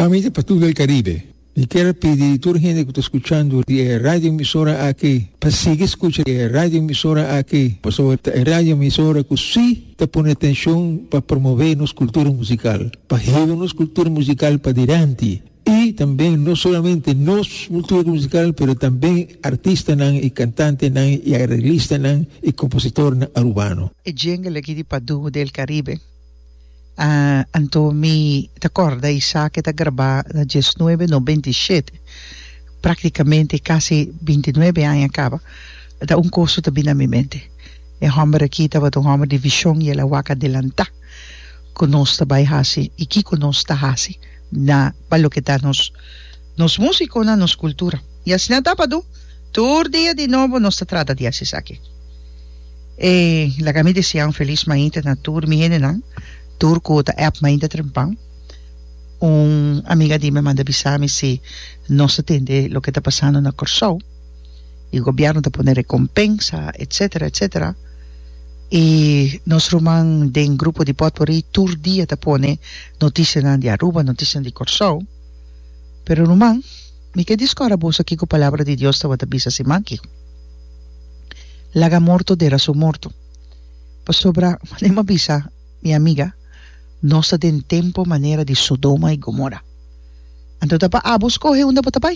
Amici para todo el Caribe, y quiero pedir a toda la gente que está escuchando de radio emisora aquí, para seguir escuchando de radio emisora aquí, por sobre radio emisora que sí te pone atención para promover nuestra cultura musical, para llevar nuestra cultura musical para adelante. Y también no solamente nuestra cultura musical, pero también artistas y cantantes y arreglistas y compositores urbanos. E jingle aqui de Padu del Caribe. Anto mi ricorda Isa che da graba da 1997, praticamente quasi 29 anni acaba, da un corso da binamimenti. E homer aqui tava um homer de visão e ela waka delanta, conosco by hasi, e que conosco hasi, na palo que tá nos músicos, na nos cultura. E assim na Padu, todo dia de novo nos trata de assim aqui. E la kami desean feliz mainta na tour mi hene turco ta app mainda trempang amiga di me manda bisami si no se entiende lo que está pasando en el Corsou. El gobierno te pone recompensa, etcétera, etcétera. Y nos roman de un grupo de potpourri tur día te pone noticias de Aruba, noticias de Corsou. Pero roman, mi que discora vos aquí con palabra de Dios te va a bisa si manqui. Laga morto de raso morto. Pues sobra, me bisa mi amiga, no se den tempo manera de Sodoma y Gomorra. Entonces, abos coge una patapay.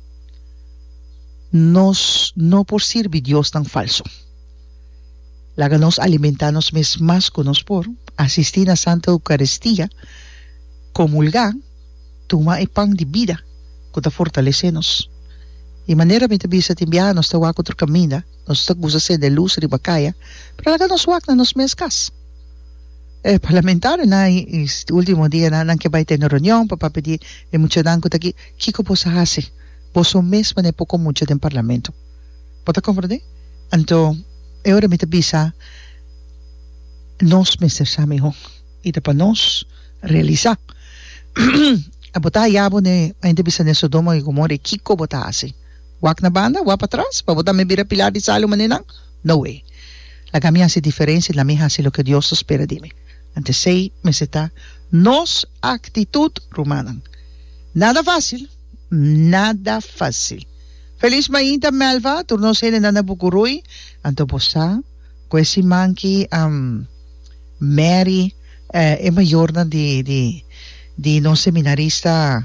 Nos no por servir Dios tan falso. Laga nos alimentarnos más con nos por asistir a Santa Eucaristía, comulgar, toma el pan de vida, que te fortalecenos. Y manera me te bisa te enviar nos te wak otro camina, nos te gusta de luz y bacaya, pero laga nos wak na nos mescas. Parlamentar na último dia na que vai ter na reunião para pedir mucho danko taki kiko po sa hasi poso mesmo ne pouco mucho den parlamento pode compreender então é hora me te bisa nós mesmo ho e para nós realizar a botar yabo ne ainda bisa ne Sodoma e Gomorra kiko botar hasi wak na banda wak para trás para botar me vira pilar de salo manena no way la camia hace diferencia la mija hace lo que Dios espera de mí. Ante 6 meses está nos actitud romana. Nada fácil. Feliz mainta melva, turno se nana bukurui, anto posa, quasi manki Mary é maior de non seminarista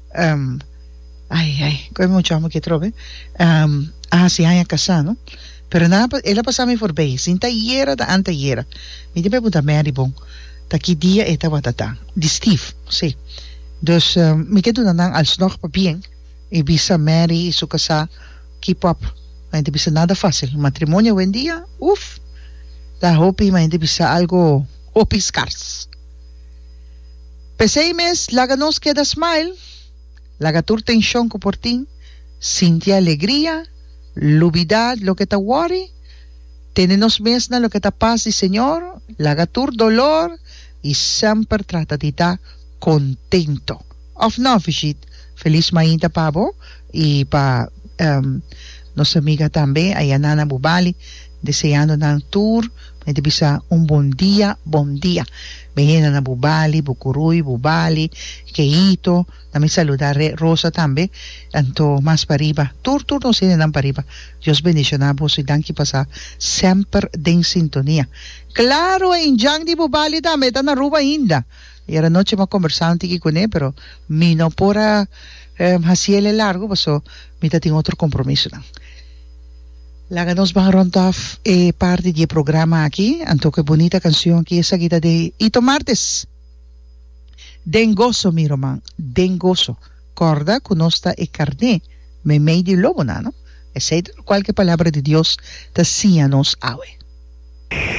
come chamo que trove? Si haya casado, pero nada, ela passava me for bem, sinta hiera da anta hiera. Me te pergunta Mary bom. Taki dia eta watata di Steve sim dus me quedo nang alsnog papien e bisa Mary su casa keep up ainda bisa nada fácil matrimonio buen dia da hopi ainda bisa algo hopi scars peseimes laga nos queda smile laga tur tensión ko portin sintia alegria lubidad lo que ta worry tenenos mesna lo que ta paz di Señor laga tur dolor y sempre trata de estar contento. Of no, feliz mainta pavo y pa nossa amiga também, a Yanana Bubali, deseando na tour, me bisa bom dia. Menina na Bubali, Bucurui, Bubali, Keito, também saludar Rosa também, anto mais para riba. Tour não sei nem para riba. Deus bendicionar vos e danke passar sempre em sintonia. Claro, em Jang de Bubali também, tá na Aruba ainda. Era noche ma conversando aqui com ele, pero mi não pora haciele largo, paso mi ta tenho outro compromisso. Laga nos van a rondar parte del programa aquí, anto que bonita canción aquí esa guita de Ito Martes. Den gozo, mi román, den gozo. Corda, conosta e carne, me mei di lobo, ¿no? Es cualquier palabra de Dios, te nos awe.